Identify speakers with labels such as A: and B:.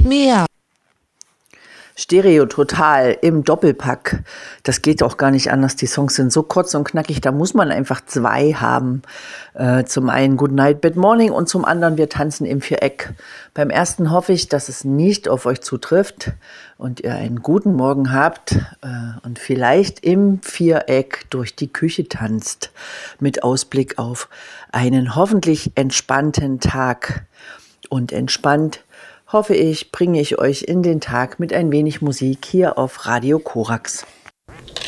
A: mehr.
B: Stereo total im Doppelpack. Das geht auch gar nicht anders. Die Songs sind so kurz und knackig, da muss man einfach zwei haben. Zum einen Good Night, Bad Morning und zum anderen Wir tanzen im Viereck. Beim ersten hoffe ich, dass es nicht auf euch zutrifft und ihr einen guten Morgen habt und vielleicht im Viereck durch die Küche tanzt mit Ausblick auf einen hoffentlich entspannten Tag. Und entspannt hoffe ich, bringe ich euch in den Tag mit ein wenig Musik hier auf Radio Korax.